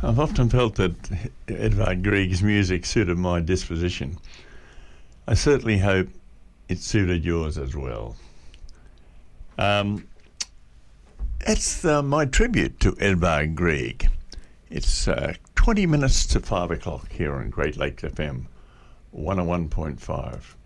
I've often felt that Edvard Grieg's music suited my disposition. I certainly hope it suited yours as well. It's my tribute to Edvard Grieg. It's 20 minutes to 5 o'clock here on Great Lakes FM 101.5.